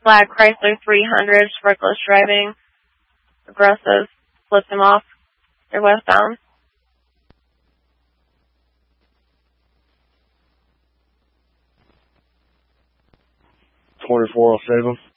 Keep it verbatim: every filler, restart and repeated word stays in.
Flag Chrysler three hundred, reckless driving, aggressive, flipped him off. They're westbound. twenty-four will save him.